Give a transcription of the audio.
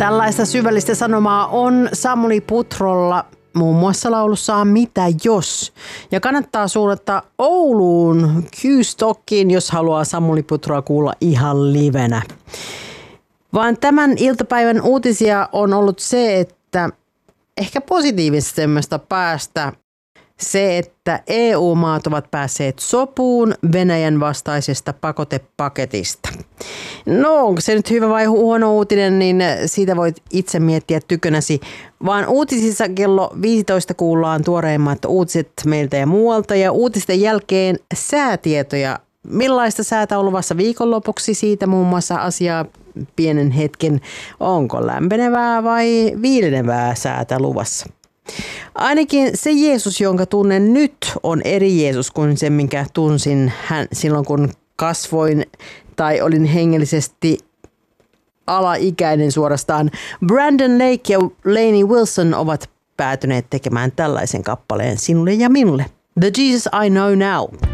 Tällaista syvällistä sanomaa on Samuli Putrolla muun muassa laulussaan Mitä jos? Ja kannattaa suunnata Ouluun Q-Stockiin, jos haluaa Samuli Putroa kuulla ihan livenä. Vaan tämän iltapäivän uutisia on ollut se, että ehkä positiivisemmasta päästä se, että EU-maat ovat päässeet sopuun Venäjän vastaisesta pakotepaketista. No onko se nyt hyvä vai huono uutinen, niin siitä voit itse miettiä tykönäsi. Vaan uutisissa kello 15 kuullaan tuoreimmat uutiset meiltä ja muualta ja uutisten jälkeen säätietoja. Millaista säätä on luvassa viikonlopuksi, siitä muun muassa asiaa pienen hetken. Onko lämpenevää vai viilenevää säätä luvassa? Ainakin se Jeesus, jonka tunnen nyt, on eri Jeesus kuin se, minkä tunsin silloin, kun kasvoin tai olin hengellisesti alaikäinen suorastaan. Brandon Lake ja Lainey Wilson ovat päätyneet tekemään tällaisen kappaleen sinulle ja minulle. The Jesus I Know Now.